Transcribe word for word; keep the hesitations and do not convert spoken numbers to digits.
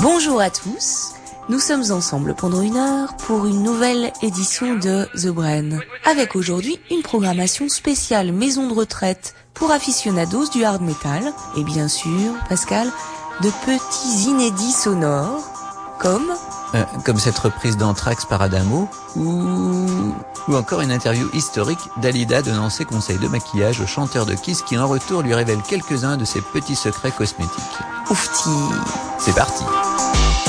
Bonjour à tous, nous sommes ensemble pendant une heure pour une nouvelle édition de The Brain, avec aujourd'hui une programmation spéciale maison de retraite pour aficionados du hard metal, et bien sûr, Pascal, de petits inédits sonores, comme... Euh, comme cette reprise d'Anthrax par Adamo, ou... ou encore une interview historique d'Alida donnant ses conseils de maquillage au chanteur de Kiss qui en retour lui révèle quelques-uns de ses petits secrets cosmétiques. Oufti. C'est parti.